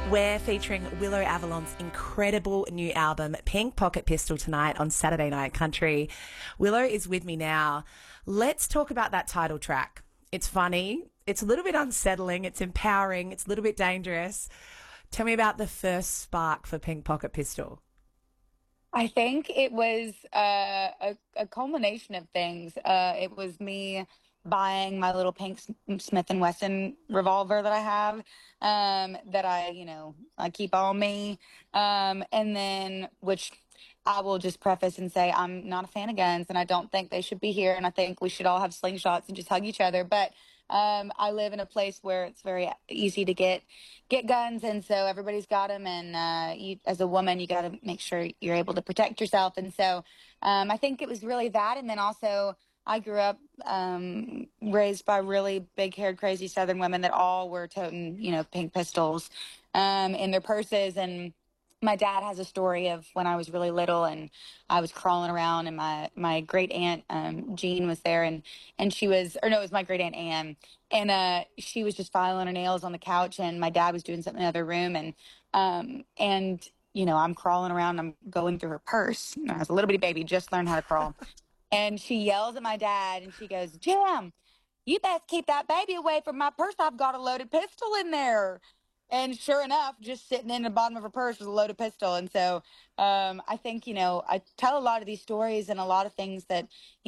We're featuring Willow Avalon's incredible new album, Pink Pocket Pistol, tonight on Saturday Night Country. Willow is with me now. Let's talk about that title track. It's funny, it's a little bit unsettling, it's empowering, it's a little bit dangerous. Tell me about the first spark for Pink Pocket Pistol. I think it was a culmination of things. It was me buying my little pink Smith and Wesson revolver that I have, that I keep on me, and then which I will just preface and say I'm not a fan of guns, and I don't think they should be here, and I think we should all have slingshots and just hug each other. But I live in a place where it's very easy to get guns, and so everybody's got them. And you, as a woman, you got to make sure you're able to protect yourself. And so I think it was really that, and then also I grew up raised by really big-haired, crazy Southern women that all were toting, pink pistols in their purses. And my dad has a story of when I was really little and I was crawling around, and my great aunt Jean was there, and she was, or no, it was my great aunt Anne, and she was just filing her nails on the couch, and my dad was doing something in the other room, and I'm crawling around, I'm going through her purse. I was a little bitty baby, just learned how to crawl, and she yells at my dad, and she goes, "Jim, you best keep that baby away from my purse. I've got a loaded pistol in there." And sure enough, just sitting in the bottom of her purse was a loaded pistol. And so I think, I tell a lot of these stories and a lot of things that,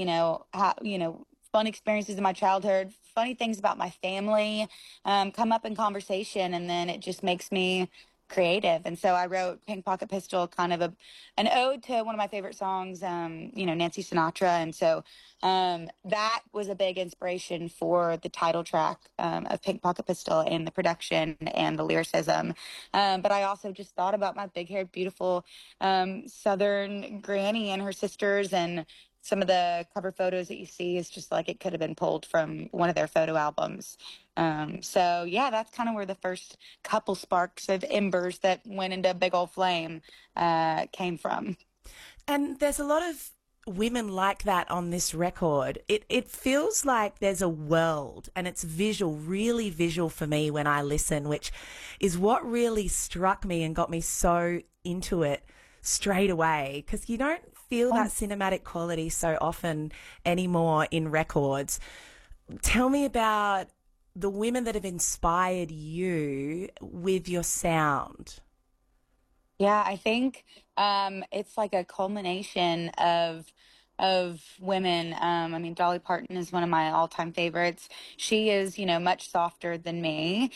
fun experiences in my childhood, funny things about my family come up in conversation. And then it just makes me creative. And so I wrote Pink Pocket Pistol, kind of an ode to one of my favorite songs, Nancy Sinatra. And so that was a big inspiration for the title track of Pink Pocket Pistol, and the production and the lyricism. But I also just thought about my big-haired, beautiful Southern granny and her sisters, and some of the cover photos that you see is just like it could have been pulled from one of their photo albums. So yeah, that's kind of where the first couple sparks of embers that went into a big old flame came from. And there's a lot of women like that on this record. It feels like there's a world, and it's visual, really visual for me when I listen, which is what really struck me and got me so into it straight away, because you don't feel that cinematic quality so often anymore in records. Tell me about the women that have inspired you with your sound. Yeah, I think it's like a culmination of women. I mean, Dolly Parton is one of my all-time favorites. She is, much softer than me,